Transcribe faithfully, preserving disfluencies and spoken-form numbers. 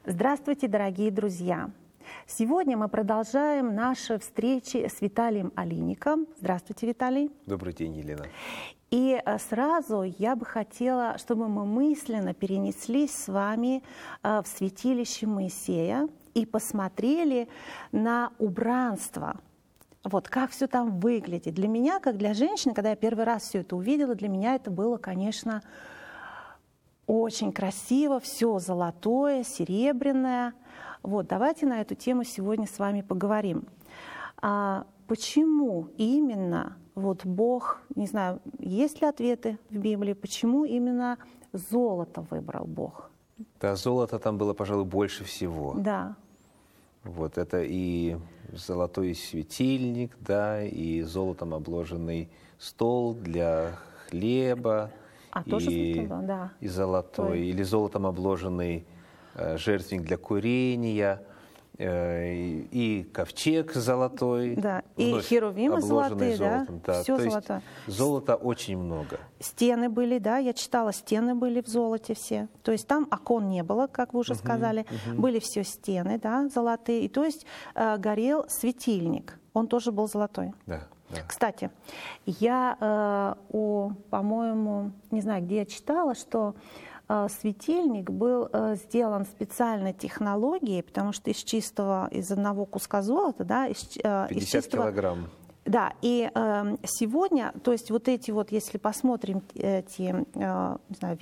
Здравствуйте, дорогие друзья! Сегодня мы продолжаем наши встречи с Виталием Олейником. Здравствуйте, Виталий. Добрый день, Елена. И сразу я бы хотела, чтобы мы мысленно перенеслись с вами в святилище Моисея и посмотрели на убранство. Вот как все там выглядит. Для меня, как для женщины, когда я первый раз все это увидела, для меня это было, конечно, очень красиво, все золотое, серебряное. Вот, давайте на эту тему сегодня с вами поговорим. А почему именно вот Бог, не знаю, есть ли ответы в Библии, почему именно золото выбрал Бог? Да, золота там было, пожалуй, больше всего. Да. Вот это и золотой светильник, да, и золотом обложенный стол для хлеба. А и, тоже золото, да. И золотой, Ой. или золотом обложенный э, жертвенник для курения, э, и, и ковчег золотой. Да, и херувимы золотые, золотом, да, да. все То золото. Есть золота очень много. Стены были, да, я читала, стены были в золоте все. То есть там окон не было, как вы уже uh-huh, сказали, uh-huh. были все стены, да, золотые. И то есть э, горел светильник, он тоже был золотой. Да. Да. Кстати, я, э, о, по-моему, не знаю, где я читала, что э, светильник был э, сделан специальной технологией, потому что из чистого, из одного куска золота, да, из, э, пятьдесят из чистого, килограмм. Да, и э, сегодня, то есть вот эти вот, если посмотрим эти, э, не знаю,